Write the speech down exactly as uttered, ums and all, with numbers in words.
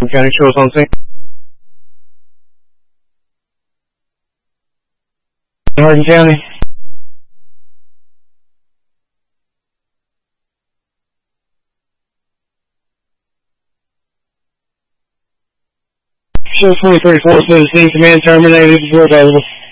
County, show us on scene. Hardin County. Show twenty thirty-four, so the scene command terminated. We're available.